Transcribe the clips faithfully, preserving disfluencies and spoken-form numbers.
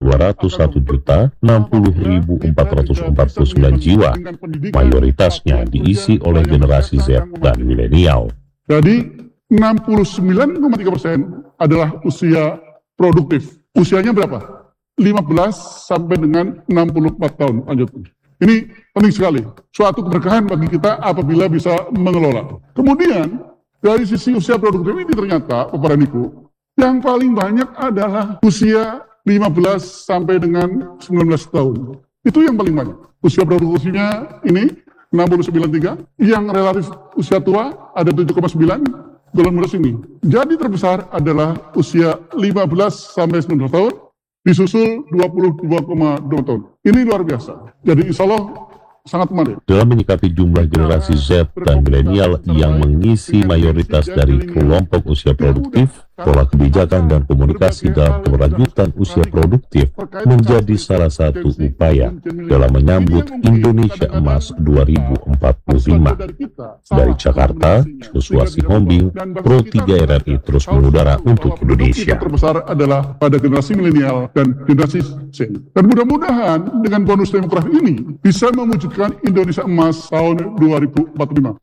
dua ratus satu juta enam puluh ribu empat ratus empat puluh sembilan jiwa, mayoritasnya diisi oleh generasi Z dan milenial. Jadi enam puluh sembilan koma tiga persen adalah usia produktif. Usianya berapa? lima belas sampai dengan enam puluh empat tahun. Lanjut. Ini penting sekali. Suatu keberkahan bagi kita apabila bisa mengelola. Kemudian dari sisi usia produktif ini ternyata, Bapak dan Ibu, yang paling banyak adalah usia lima belas sampai dengan sembilan belas tahun. Itu yang paling banyak. Usia produktifnya ini enam puluh sembilan koma tiga, yang relatif usia tua ada tujuh koma sembilan, golongan muda sini. Jadi terbesar adalah usia lima belas sampai sembilan belas tahun, disusul dua puluh dua koma dua tahun. Ini luar biasa. Jadi insya Allah sangat menarik. Dalam menyikapi jumlah generasi Z dan milenial yang mengisi mayoritas dari kelompok usia produktif, pola kebijakan dan komunikasi dalam keberlanjutan usia produktif menjadi salah satu upaya dalam menyambut Indonesia Emas dua ribu empat puluh lima. Dari Jakarta, Joshua Sihombing, Pro tiga R R I terus mengudara untuk Indonesia. Yang terbesar adalah pada generasi milenial dan generasi Z. Dan mudah-mudahan dengan bonus demografi ini bisa mewujudkan Indonesia Emas tahun dua ribu empat puluh lima.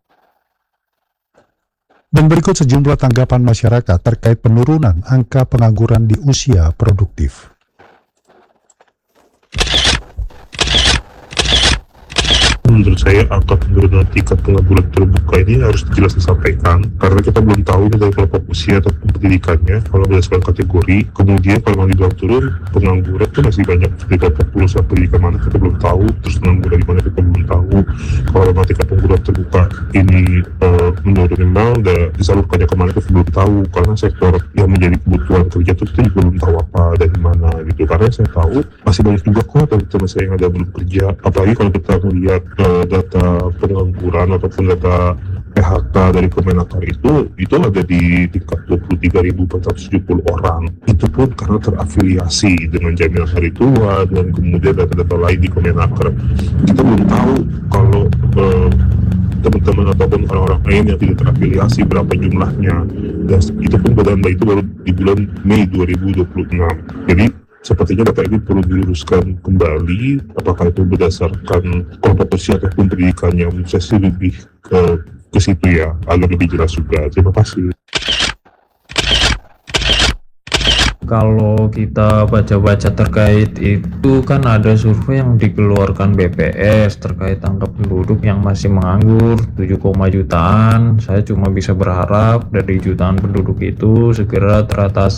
Dan berikut sejumlah tanggapan masyarakat terkait penurunan angka pengangguran di usia produktif. Menurut saya angka penurunan tingkat pengangguran terbuka ini harus jelas disampaikan karena kita belum tahu dari kelompok usia atau pendidikannya kalau berdasarkan kategori. Kemudian kalau mau dibilang turun, pengangguran itu masih banyak di kelompok lulusan pendidikan mana kita belum tahu, terus pengangguran di mana kita belum tahu. Kalau memang tingkat pengangguran terbuka ini uh, menurun memang dan disalurkannya kemana kita belum tahu karena sektor yang menjadi kebutuhan kerja itu kita juga belum tahu apa dan di mana gitu. Karena saya tahu masih banyak juga kok teman-teman saya yang ada belum kerja, apalagi kalau kita melihat data pengangguran ataupun data P H K dari Kemenaker itu itu ada di tingkat dua puluh tiga ribu empat ratus tujuh puluh orang. Itu pun karena terafiliasi dengan jaminan hari tua dan kemudian data-data lain di Kemenaker. Kita belum tahu kalau eh, teman-teman ataupun orang-orang lain yang tidak terafiliasi berapa jumlahnya, dan itu pun data itu baru di bulan Mei dua ribu dua puluh enam. Jadi sepertinya data ini perlu diluruskan kembali, apakah itu berdasarkan kelompok usia ataupun pendidikannya. Saya sih lebih ke, ke situ ya, agar lebih jelas juga. Terima kasih. Kalau kita baca-baca terkait itu kan ada survei yang dikeluarkan B P S terkait angka penduduk yang masih menganggur tujuh koma jutaan. Saya cuma bisa berharap dari jutaan penduduk itu segera teratasi